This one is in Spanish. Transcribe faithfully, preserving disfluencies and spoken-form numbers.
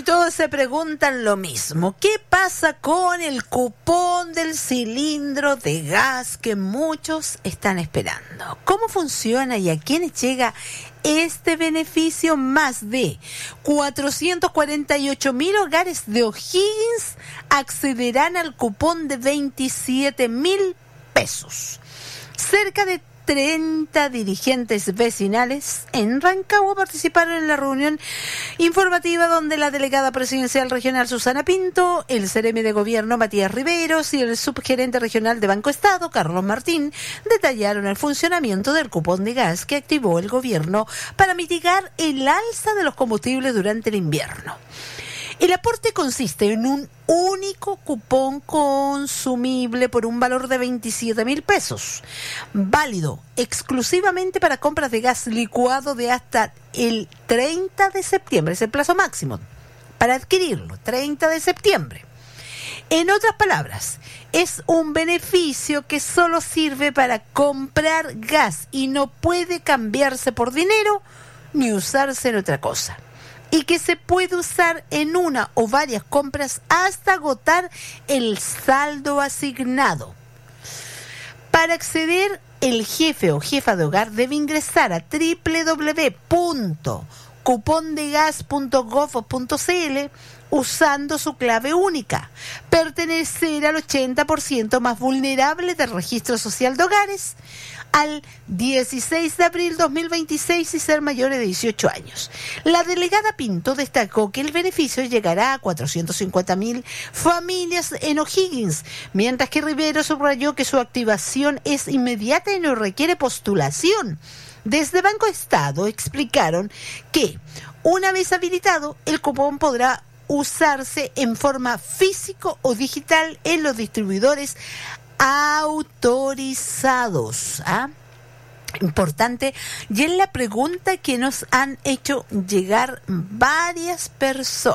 todos se preguntan lo mismo. ¿Qué pasa con el cupón del cilindro de gas que muchos están esperando? ¿Cómo funciona y a quiénes llega este beneficio? Más de cuatrocientos cuarenta y ocho mil hogares de O'Higgins accederán al cupón de veintisiete mil pesos. Cerca de treinta dirigentes vecinales en Rancagua participaron en la reunión informativa donde la delegada presidencial regional Susana Pinto, el seremi de gobierno Matías Riveros y el subgerente regional de Banco Estado Carlos Martín detallaron el funcionamiento del cupón de gas que activó el gobierno para mitigar el alza de los combustibles durante el invierno. El aporte consiste en un único cupón consumible por un valor de veintisiete mil pesos, válido exclusivamente para compras de gas licuado de hasta el treinta de septiembre, es el plazo máximo para adquirirlo, treinta de septiembre. En otras palabras, es un beneficio que solo sirve para comprar gas y no puede cambiarse por dinero ni usarse en otra cosa, y que se puede usar en una o varias compras hasta agotar el saldo asignado. Para acceder, el jefe o jefa de hogar debe ingresar a doble u doble u doble u punto cupón de gas punto gov punto c l usando su clave única, pertenecer al ochenta por ciento más vulnerable del registro social de hogares al dieciséis de abril de dos mil veintiséis y ser mayores de dieciocho años. La delegada Pinto destacó que el beneficio llegará a cuatrocientos cincuenta mil familias en O'Higgins, mientras que Rivero subrayó que su activación es inmediata y no requiere postulación. Desde Banco Estado explicaron que, una vez habilitado, el cupón podrá usarse en forma físico o digital en los distribuidores autorizados. ¿Ah? Importante, y es la pregunta que nos han hecho llegar varias personas.